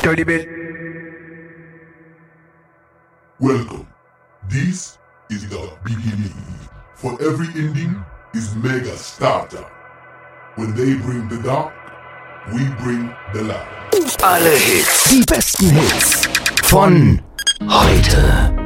Dirty bit. Welcome. This is the beginning. For every ending is mega starter. When they bring the dark, we bring the light. Alle Hits, die besten Hits von heute.